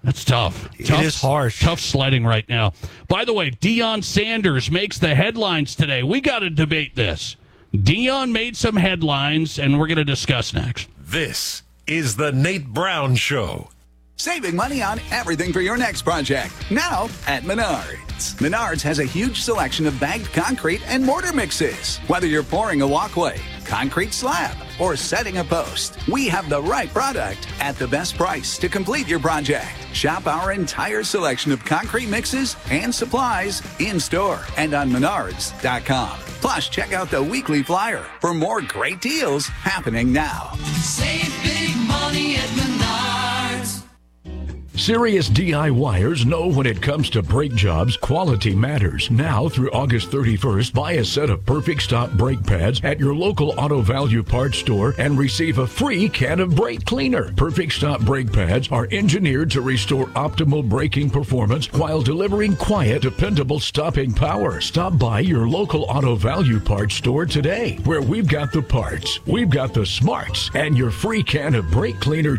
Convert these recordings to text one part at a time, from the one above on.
That's tough. It is harsh. Tough sledding right now. By the way, Deion Sanders makes the headlines today. We got to debate this. Deion made some headlines, and we're going to discuss next. This is the Nate Brown Show. Saving money on everything for your next project. Now at Menards. Menards has a huge selection of bagged concrete and mortar mixes. Whether you're pouring a walkway, concrete slab, or setting a post, we have the right product at the best price to complete your project. Shop our entire selection of concrete mixes and supplies in-store and on Menards.com. Plus, check out the weekly flyer for more great deals happening now. Save big money at Menards. Serious DIYers know when it comes to brake jobs, quality matters. Now through August 31st, buy a set of Perfect Stop brake pads at your local Auto Value Parts store and receive a free can of brake cleaner. Perfect Stop brake pads are engineered to restore optimal braking performance while delivering quiet, dependable stopping power. Stop by your local Auto Value Parts store today, where we've got the parts, we've got the smarts, and your free can of brake cleaner.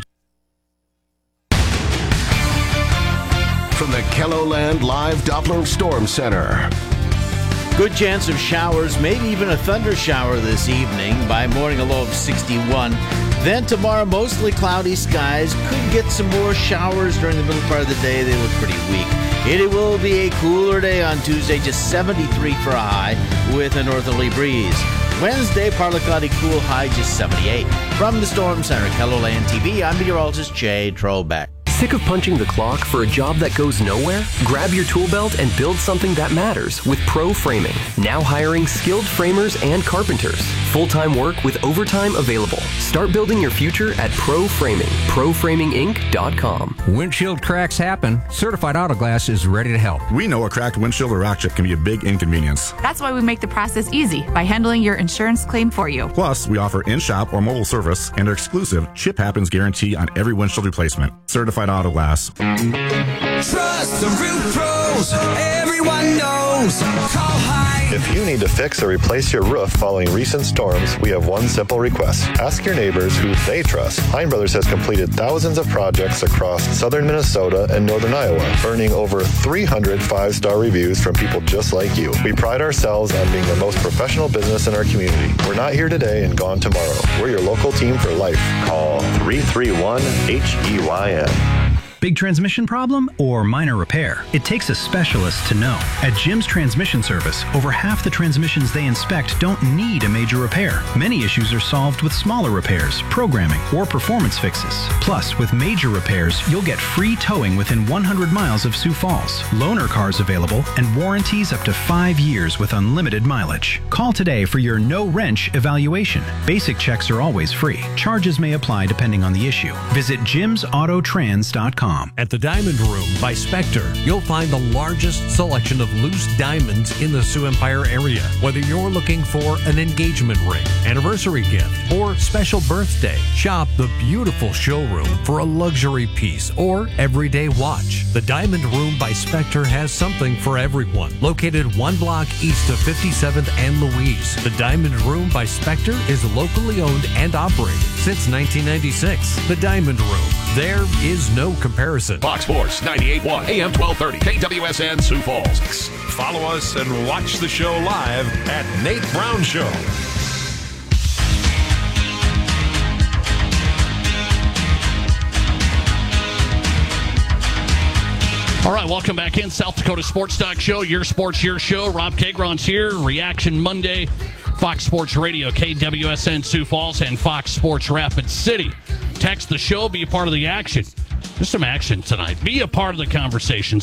From the KELOLAND Live Doppler Storm Center. Good chance of showers, maybe even a thunder shower this evening. By morning, a low of 61. Then tomorrow, mostly cloudy skies. Could get some more showers during the middle part of the day. They look pretty weak. It will be a cooler day on Tuesday, just 73 for a high with a northerly breeze. Wednesday, partly cloudy, cool, high just 78. From the Storm Center, KELOLAND TV, I'm meteorologist Jay Trobeck. Sick of punching the clock for a job that goes nowhere? Grab your tool belt and build something that matters with Pro Framing. Now hiring skilled framers and carpenters. Full-time work with overtime available. Start building your future at Pro Framing. ProFramingInc.com. Windshield cracks happen. Certified Auto Glass is ready to help. We know a cracked windshield or rock chip can be a big inconvenience. That's why we make the process easy by handling your insurance claim for you. Plus, we offer in-shop or mobile service and our exclusive Chip Happens guarantee on every windshield replacement. Certified Auto Glass. Trust the roof pros. Everyone knows. Call Hine. If you need to fix or replace your roof following recent storms, we have one simple request. Ask your neighbors who they trust. Hine Brothers has completed thousands of projects across southern Minnesota and northern Iowa, earning over 300 five-star reviews from people just like you. We pride ourselves on being the most professional business in our community. We're not here today and gone tomorrow. We're your local team for life. Call 331-HEYN. Big transmission problem or minor repair? It takes a specialist to know. At Jim's Transmission Service, over half the transmissions they inspect don't need a major repair. Many issues are solved with smaller repairs, programming, or performance fixes. Plus, with major repairs, you'll get free towing within 100 miles of Sioux Falls, loaner cars available, and warranties up to 5 years with unlimited mileage. Call today for your no-wrench evaluation. Basic checks are always free. Charges may apply depending on the issue. Visit jimsautotrans.com. At the Diamond Room by Spectre, you'll find the largest selection of loose diamonds in the Sioux Empire area. Whether you're looking for an engagement ring, anniversary gift, or special birthday, shop the beautiful showroom for a luxury piece or everyday watch. The Diamond Room by Spectre has something for everyone. Located 1 block east of 57th and Louise, the Diamond Room by Spectre is locally owned and operated since 1996. The Diamond Room. There is no comparison. Fox Sports 98.1 AM 1230 KWSN Sioux Falls. Follow us and watch the show live at Nate Brown Show. All right, welcome back in. South Dakota Sports Talk Show, your sports, your show. Rob Kagron's here. Reaction Monday. Fox Sports Radio, KWSN Sioux Falls, and Fox Sports Rapid City. Text the show, be a part of the action. There's some action tonight. Be a part of the conversation.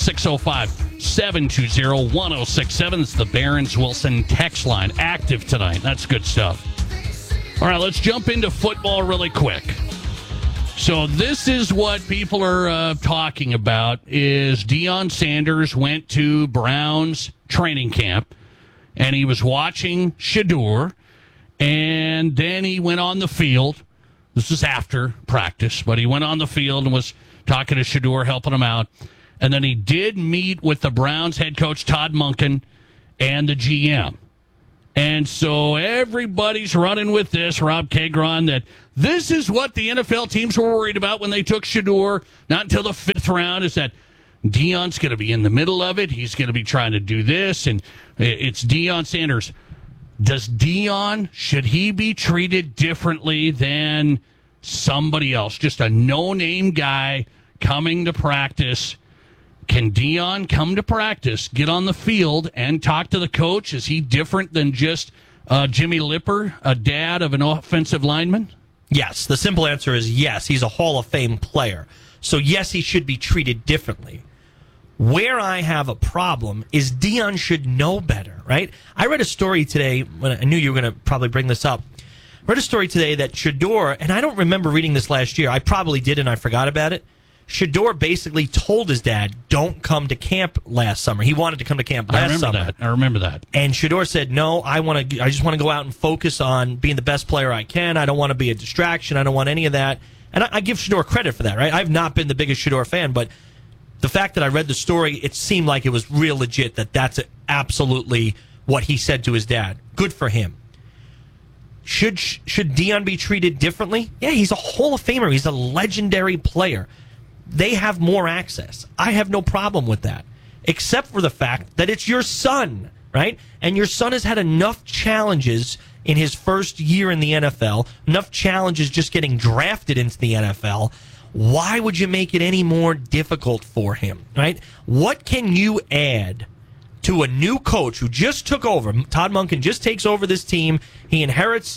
605-720-1067. It's the Barons-Wilson text line. Active tonight. That's good stuff. All right, let's jump into football really quick. So this is what people are talking about is Deion Sanders went to Browns training camp, and he was watching Shedeur, and then he went on the field. This is after practice, but he went on the field and was talking to Shedeur, helping him out. And then he did meet with the Browns head coach, Todd Monken, and the GM. And so everybody's running with this, Rob Kagron, that this is what the NFL teams were worried about when they took Shedeur, not until the 5th round, is that Deion's going to be in the middle of it. He's going to be trying to do this, and it's Deion Sanders. Does Deion, should he be treated differently than somebody else? Just a no-name guy coming to practice. Can Deion come to practice, get on the field, and talk to the coach? Is he different than just Jimmy Lipper, a dad of an offensive lineman? Yes. The simple answer is yes. He's a Hall of Fame player. So, yes, he should be treated differently. Where I have a problem is Deion should know better, right? I read a story today, when I knew you were going to probably bring this up. I read a story today that Shedeur, and I don't remember reading this last year. I probably did, and I forgot about it. Shedeur basically told his dad, don't come to camp last summer. He wanted to come to camp last summer. I remember that. And Shedeur said, no, I just want to go out and focus on being the best player I can. I don't want to be a distraction. I don't want any of that. And I give Shedeur credit for that, right? I've not been the biggest Shedeur fan, but the fact that I read the story, it seemed like it was real legit, that's absolutely what he said to his dad. Good for him. Should Deion be treated differently? Yeah, he's a Hall of Famer. He's a legendary player. They have more access. I have no problem with that, except for the fact that it's your son, right? And your son has had enough challenges in his first year in the NFL, enough challenges just getting drafted into the NFL. Why would you make it any more difficult for him, right? What can you add to a new coach who just took over? Todd Monken just takes over this team. He inherits,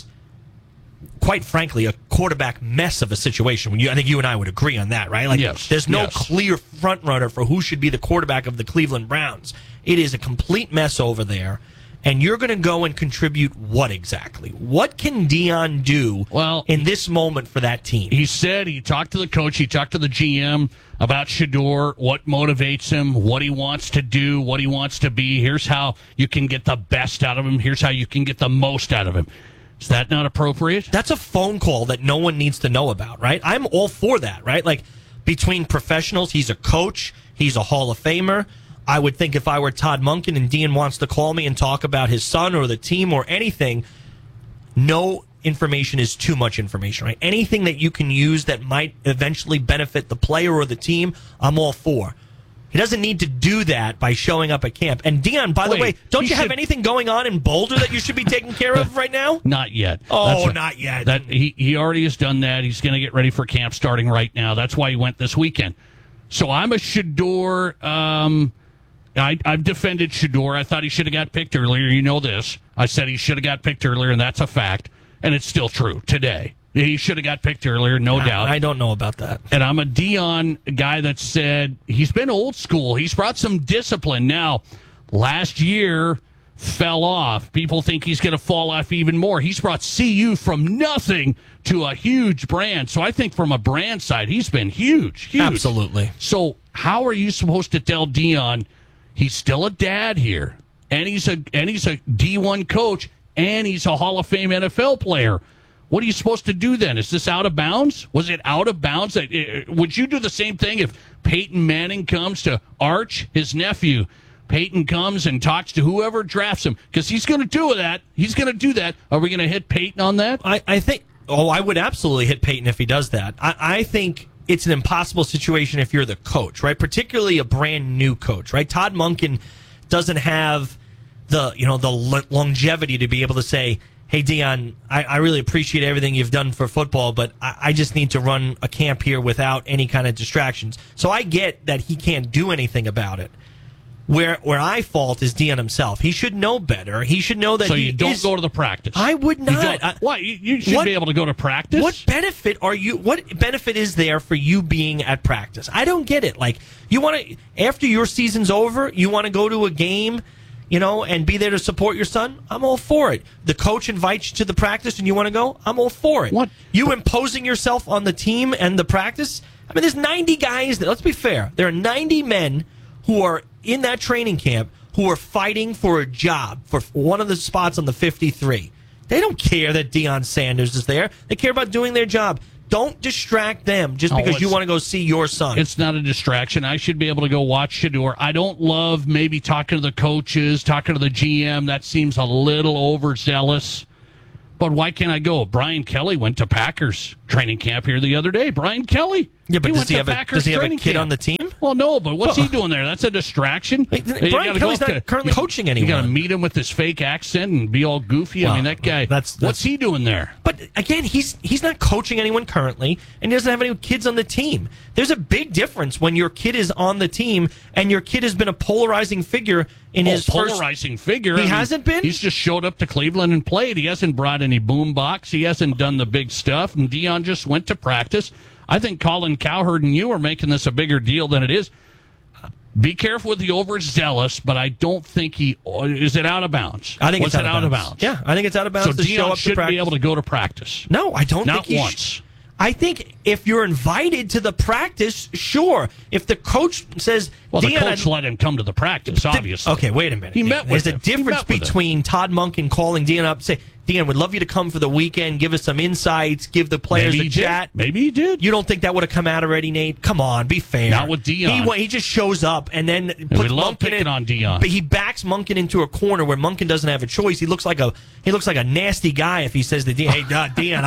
quite frankly, a quarterback mess of a situation. I think you and I would agree on that, right? Like, yes, there's no clear front runner for who should be the quarterback of the Cleveland Browns. It is a complete mess over there. And you're going to go and contribute what exactly? What can Deion do in this moment for that team? He said he talked to the coach, he talked to the GM about Shedeur, what motivates him, what he wants to do, what he wants to be. Here's how you can get the best out of him. Here's how you can get the most out of him. Is that not appropriate? That's a phone call that no one needs to know about, right? I'm all for that, right? Like, between professionals, he's a coach, he's a Hall of Famer. I would think if I were Todd Monken and Deion wants to call me and talk about his son or the team or anything, no information is too much information, right? Anything that you can use that might eventually benefit the player or the team, I'm all for. He doesn't need to do that by showing up at camp. And Deion, by the way, don't you have anything going on in Boulder that you should be taking care of right now? Not yet. Oh, not yet. He already has done that. He's going to get ready for camp starting right now. That's why he went this weekend. So I'm a Shedeur. I've defended Shedeur. I thought he should have got picked earlier. You know this. I said he should have got picked earlier, and that's a fact. And it's still true today. He should have got picked earlier, no doubt. I don't know about that. And I'm a Deion guy that said he's been old school. He's brought some discipline. Now, last year fell off. People think he's going to fall off even more. He's brought CU from nothing to a huge brand. So I think from a brand side, he's been huge. Absolutely. So how are you supposed to tell Deion he's still a dad here, and he's a D1 coach, and he's a Hall of Fame NFL player? What are you supposed to do then? Is this out of bounds? Was it out of bounds? Would you do the same thing if Peyton Manning comes to Arch, his nephew? Peyton comes and talks to whoever drafts him, because he's going to do that. He's going to do that. Are we going to hit Peyton on that? I think. Oh, I would absolutely hit Peyton if he does that. I think it's an impossible situation if you're the coach, right? Particularly a brand new coach, right? Todd Monken doesn't have the longevity to be able to say, hey, Deion, I really appreciate everything you've done for football, but I just need to run a camp here without any kind of distractions. So I get that he can't do anything about it. Where I fault is Deion himself. He should know better. He should know that. So you don't go to the practice. I would not. Why? You should be able to go to practice. What benefit is there for you being at practice? I don't get it. Like, you want to, after your season's over, you want to go to a game, and be there to support your son? I'm all for it. The coach invites you to the practice and you want to go? I'm all for it. What? You imposing yourself on the team and the practice? I mean, there's 90 guys. Let's be fair. There are 90 men who are in that training camp who are fighting for a job, for one of the spots on the 53. They don't care that Deion Sanders is there. They care about doing their job. Don't distract them just because you want to go see your son. It's not a distraction. I should be able to go watch Shedeur. I don't love maybe talking to the coaches, talking to the GM. That seems a little overzealous. But why can't I go? Brian Kelly went to Packers training camp here the other day. Brian Kelly. Yeah, but does he have a kid on the team? Well, no, but what's he doing there? That's a distraction. Brian Kelly's not currently coaching anyone. You got to meet him with his fake accent and be all goofy. Well, I mean, that guy. What's he doing there? But again, he's not coaching anyone currently, and he doesn't have any kids on the team. There's a big difference when your kid is on the team and your kid has been a polarizing figure in his polarizing figure. He hasn't been. He's just showed up to Cleveland and played. He hasn't brought any boom box. He hasn't done the big stuff. And Deion just went to practice. I think Colin Cowherd and you are making this a bigger deal than it is. Be careful with the overzealous, but I don't think is it out of bounds? I think it's out of bounds. Yeah, I think it's out of bounds so to show up to practice. Shouldn't be able to go to practice. No, I don't Not think once. I think if you're invited to the practice, sure. If the coach says, well, the coach let him come to the practice, obviously. Okay, wait a minute. He met with There's a difference between Todd Monken calling Deion up and say, Deion, would love you to come for the weekend, give us some insights, give the players a chat. Maybe he did. You don't think that would have come out already, Nate? Come on, be fair. Not with Deion. He just shows up and then puts we love Monken picking on Deion. But he backs Monken into a corner where Monken doesn't have a choice. He looks like a nasty guy if he says to Deion, hey, Deion,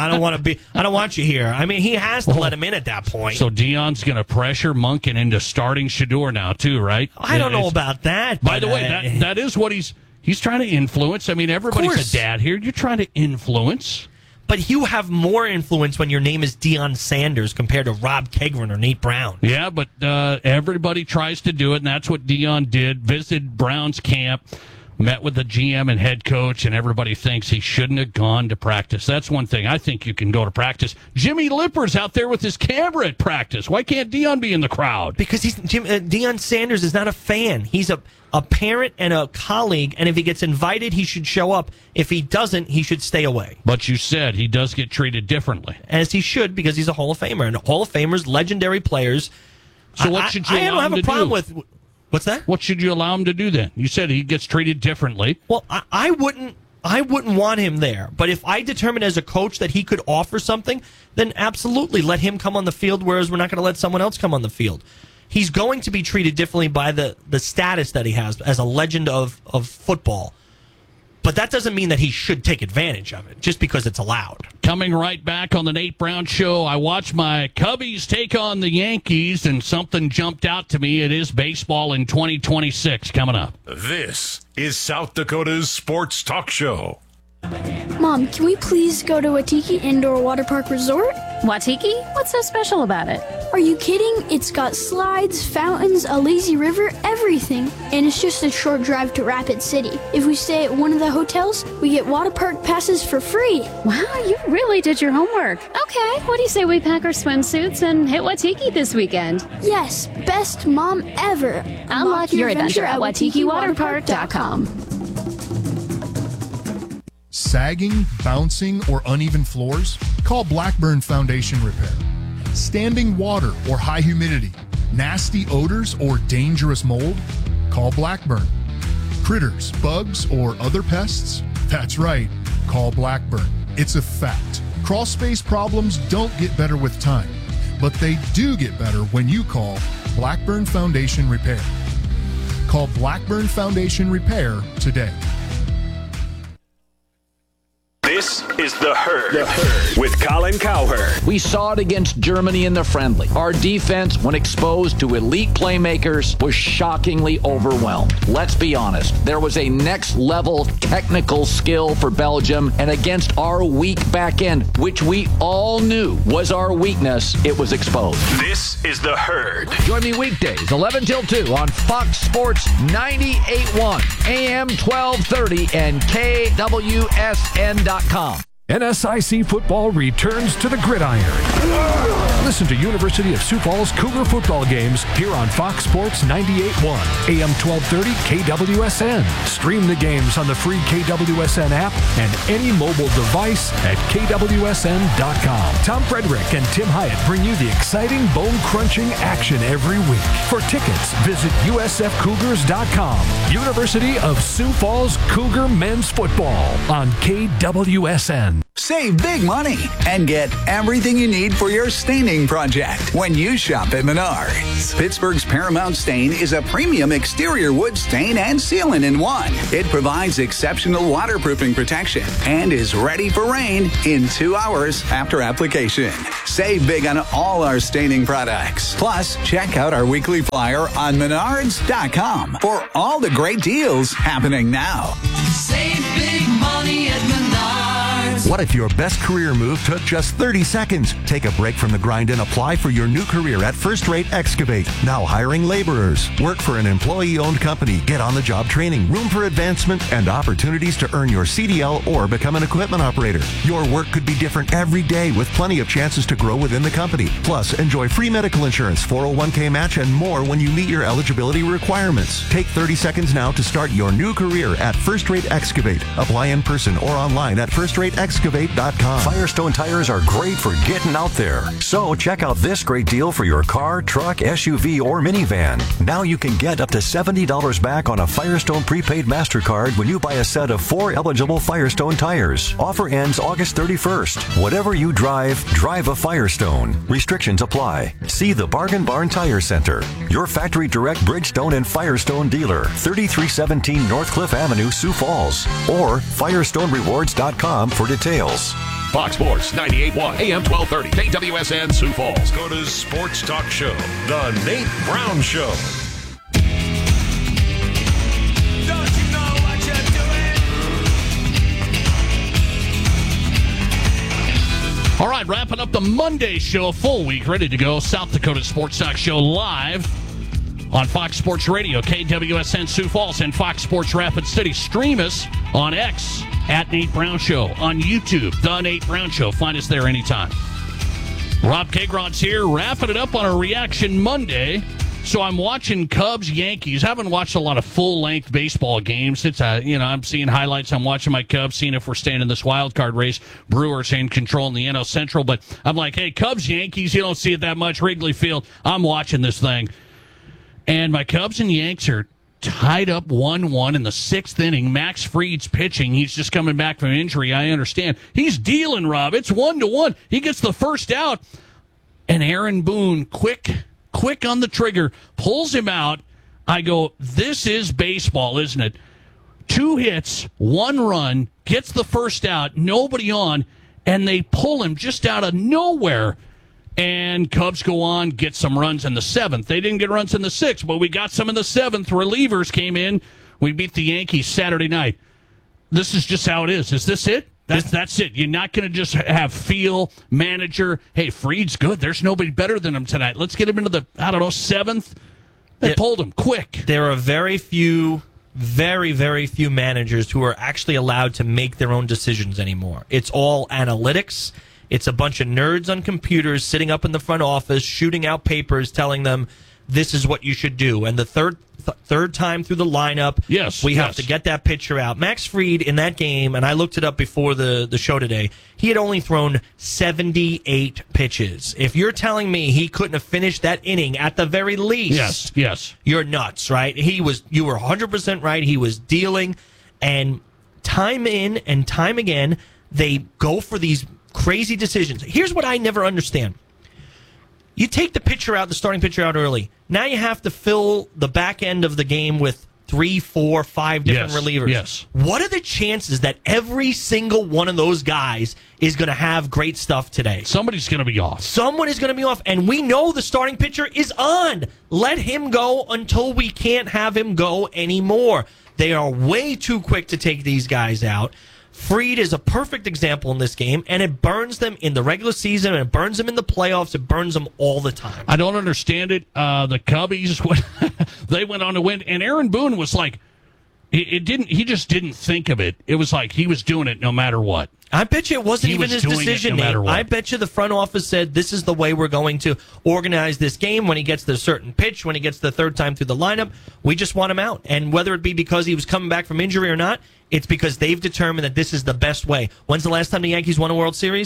I don't want you here. I mean, he has to let him in at that point. So Deion's going to pressure Monken into starting Shedeur now too, right? I don't know about that. By the way, that is what he's trying to influence. I mean, everybody's a dad here. You're trying to influence. But you have more influence when your name is Deion Sanders compared to Rob Kegren or Nate Brown. Yeah, but everybody tries to do it, and that's what Deion did. Visited Brown's camp, met with the GM and head coach, and everybody thinks he shouldn't have gone to practice. That's one thing. I think you can go to practice. Jimmy Lipper's out there with his camera at practice. Why can't Deion be in the crowd? Because Deion Sanders is not a fan. He's a parent and a colleague, and if he gets invited, he should show up. If he doesn't, he should stay away. But you said he does get treated differently. As he should, because he's a Hall of Famer. And Hall of Famers, legendary players. So what should you allow him to do? I don't have a problem with... What's that? What should you allow him to do then? You said he gets treated differently. Well, I wouldn't want him there. But if I determine as a coach that he could offer something, then absolutely let him come on the field, whereas we're not going to let someone else come on the field. He's going to be treated differently by the status that he has as a legend of football. But that doesn't mean that he should take advantage of it, just because it's allowed. Coming right back on the Nate Brown Show, I watched my Cubbies take on the Yankees, and something jumped out to me. It is baseball in 2026 coming up. This is South Dakota's Sports Talk Show. Mom, can we please go to Watiki Indoor Water Park Resort? Watiki? What's so special about it? Are you kidding? It's got slides, fountains, a lazy river, everything. And it's just a short drive to Rapid City. If we stay at one of the hotels, we get water park passes for free. Wow, you really did your homework. Okay, what do you say we pack our swimsuits and hit Watiki this weekend? Yes, best mom ever. Unlock your adventure at WatikiWaterPark.com. Sagging, bouncing, or uneven floors? Call Blackburn Foundation Repair. Standing water or high humidity? Nasty odors or dangerous mold? Call Blackburn. Critters, bugs, or other pests? That's right, call Blackburn. It's a fact. Crawl space problems don't get better with time, but they do get better when you call Blackburn Foundation Repair. Call Blackburn Foundation Repair today. This is The Herd with Colin Cowherd. We saw it against Germany in the friendly. Our defense, when exposed to elite playmakers, was shockingly overwhelmed. Let's be honest. There was a next-level technical skill for Belgium, and against our weak back end, which we all knew was our weakness, it was exposed. This is The Herd. Join me weekdays, 11 till 2 on Fox Sports 98.1, AM 1230, and KWSN.com. NSIC football returns to the gridiron. Listen to University of Sioux Falls Cougar football games here on Fox Sports 98.1, AM 1230, KWSN. Stream the games on the free KWSN app and any mobile device at KWSN.com. Tom Frederick and Tim Hyatt bring you the exciting, bone-crunching action every week. For tickets, visit USFCougars.com. University of Sioux Falls Cougar men's football on KWSN. Save big money and get everything you need for your staining project when you shop at Menards. Pittsburgh's Paramount Stain is a premium exterior wood stain and sealant in one. It provides exceptional waterproofing protection and is ready for rain in 2 hours after application. Save big on all our staining products. Plus, check out our weekly flyer on Menards.com for all the great deals happening now. Save big money at Menards. What if your best career move took just 30 seconds? Take a break from the grind and apply for your new career at First Rate Excavate. Now hiring laborers. Work for an employee-owned company. Get on-the-job training, room for advancement, and opportunities to earn your CDL or become an equipment operator. Your work could be different every day with plenty of chances to grow within the company. Plus, enjoy free medical insurance, 401k match, and more when you meet your eligibility requirements. Take 30 seconds now to start your new career at First Rate Excavate. Apply in person or online at firstrateexcavate.com. Firestone tires are great for getting out there. So check out this great deal for your car, truck, SUV, or minivan. Now you can get up to $70 back on a Firestone prepaid MasterCard when you buy a set of 4 eligible Firestone tires. Offer ends August 31st. Whatever you drive, drive a Firestone. Restrictions apply. See the Bargain Barn Tire Center, your factory direct Bridgestone and Firestone dealer, 3317 North Cliff Avenue, Sioux Falls, or FirestoneRewards.com for details. Fox Sports 98.1 AM 1230 KWSN Sioux Falls. Go to Sports Talk Show, The Nate Brown Show. All right, wrapping up the Monday show, a full week, ready to go. South Dakota Sports Talk Show live on Fox Sports Radio, KWSN Sioux Falls, and Fox Sports Rapid City. Stream us on X at Nate Brown Show, on YouTube, The Nate Brown Show. Find us there anytime. Rob Kagron's here, wrapping it up on a Reaction Monday. So I'm watching Cubs-Yankees. I haven't watched a lot of full-length baseball games. It's I'm seeing highlights. I'm watching my Cubs, seeing if we're staying in this wild card race. Brewers in control in the NL Central. But I'm like, hey, Cubs-Yankees, you don't see it that much. Wrigley Field, I'm watching this thing. And my Cubs and Yanks are tied up 1-1 in the 6th inning. Max Fried's pitching. He's just coming back from injury, I understand. He's dealing, Rob. It's 1-1. He gets the first out. And Aaron Boone, quick on the trigger, pulls him out. I go, this is baseball, isn't it? 2 hits, 1 run, gets the first out, nobody on, and they pull him just out of nowhere. And Cubs go on, get some runs in the 7th. They didn't get runs in the 6th, but we got some in the 7th. Relievers came in. We beat the Yankees Saturday night. This is just how it is. Is this it? That's it. You're not going to just have feel, manager, hey, Fried's good. There's nobody better than him tonight. Let's get him into the, 7th. They pulled him quick. There are very few managers who are actually allowed to make their own decisions anymore. It's all analytics. It's a bunch of nerds on computers sitting up in the front office, shooting out papers, telling them this is what you should do. And the third time through the lineup, we have to get that pitcher out. Max Fried in that game, and I looked it up before the show today, he had only thrown 78 pitches. If you're telling me he couldn't have finished that inning at the very least, yes, you're nuts, right? You were 100% right. He was dealing, and time in and time again, they go for these crazy decisions. Here's what I never understand. You take the pitcher out, the starting pitcher out early. Now you have to fill the back end of the game with 3, 4, 5 different relievers. Yes. What are the chances that every single one of those guys is going to have great stuff today? Somebody's going to be off. Someone is going to be off, and we know the starting pitcher is on. Let him go until we can't have him go anymore. They are way too quick to take these guys out. Fried is a perfect example in this game, and it burns them in the regular season, and it burns them in the playoffs. It burns them all the time. I don't understand it. The Cubbies, they went on to win, and Aaron Boone was like, he just didn't think of it. It was like he was doing it no matter what. I bet you it wasn't even his decision, Nate. I bet you the front office said, this is the way we're going to organize this game. When he gets the certain pitch, when he gets the third time through the lineup, we just want him out. And whether it be because he was coming back from injury or not, it's because they've determined that this is the best way. When's the last time the Yankees won a World Series?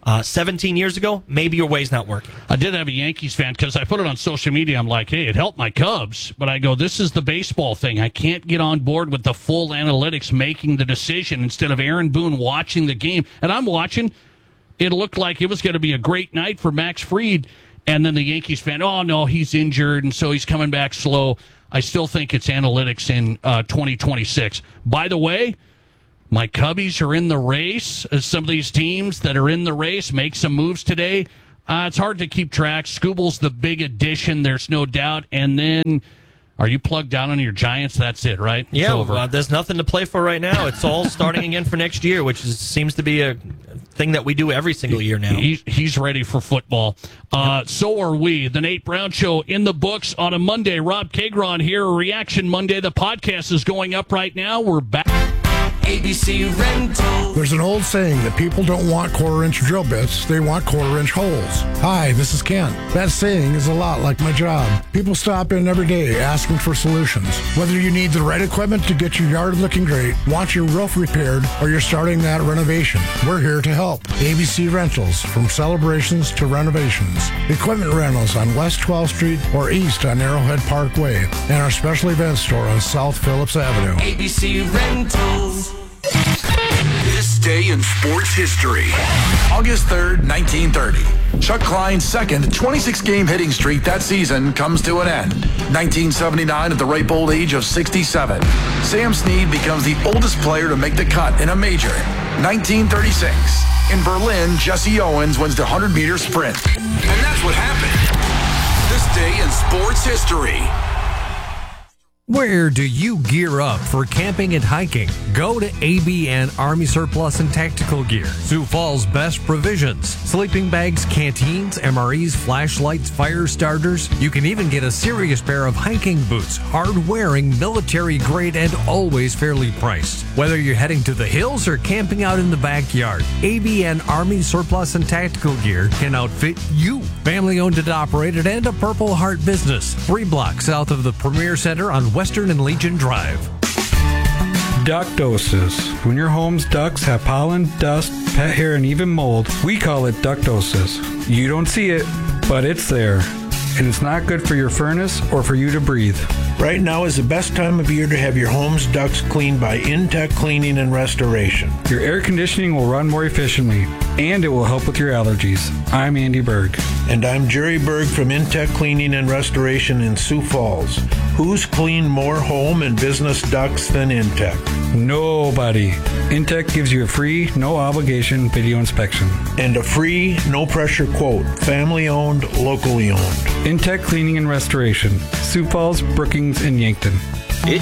17 years ago, maybe your way's not working. I did have a Yankees fan because I put it on social media. I'm like, hey, it helped my Cubs. But I go, this is the baseball thing. I can't get on board with the full analytics making the decision instead of Aaron Boone watching the game. And I'm watching. It looked like it was going to be a great night for Max Fried. And then the Yankees fan, oh, no, he's injured, and so he's coming back slow. I still think it's analytics in 2026. By the way, my Cubbies are in the race. Some of these teams that are in the race make some moves today. It's hard to keep track. Scooble's the big addition, there's no doubt. And then, are you plugged down on your Giants? That's it, right? Yeah, there's nothing to play for right now. It's all starting again for next year, which seems to be a thing that we do every single year now. He's ready for football. So are we. The Nate Brown Show in the books on a Monday. Rob Kagron here, Reaction Monday. The podcast is going up right now. We're back. ABC Rentals. There's an old saying that people don't want quarter-inch drill bits, they want quarter-inch holes. Hi, this is Kent. That saying is a lot like my job. People stop in every day asking for solutions. Whether you need the right equipment to get your yard looking great, want your roof repaired, or you're starting that renovation, we're here to help. ABC Rentals, from celebrations to renovations. Equipment rentals on West 12th Street or east on Arrowhead Parkway, and our special event store on South Phillips Avenue. ABC Rentals. This day in sports history. August 3rd, 1930. Chuck Klein's second 26-game hitting streak that season comes to an end. 1979, at the ripe old age of 67, Sam Snead becomes the oldest player to make the cut in a major. 1936, in Berlin, Jesse Owens wins the 100-meter sprint. And that's what happened. This day in sports history. Where do you gear up for camping and hiking? Go to ABN Army Surplus and Tactical Gear. Sioux Falls' best provisions. Sleeping bags, canteens, MREs, flashlights, fire starters. You can even get a serious pair of hiking boots. Hard-wearing, military-grade, and always fairly priced. Whether you're heading to the hills or camping out in the backyard, ABN Army Surplus and Tactical Gear can outfit you. Family-owned and operated and a Purple Heart business. 3 blocks south of the Premier Center on Western and Legion Drive. Ductosis. When your home's ducts have pollen, dust, pet hair, and even mold, we call it ductosis. You don't see it, but it's there. And it's not good for your furnace or for you to breathe. Right now is the best time of year to have your home's ducts cleaned by Intech Cleaning and Restoration. Your air conditioning will run more efficiently, and it will help with your allergies. I'm Andy Berg. And I'm Jerry Berg from Intech Cleaning and Restoration in Sioux Falls. Who's cleaned more home and business ducts than Intech? Nobody. Intech gives you a free, no obligation video inspection. And a free, no pressure quote. Family owned, locally owned. Intech Cleaning and Restoration. Sioux Falls, Brookings, and Yankton.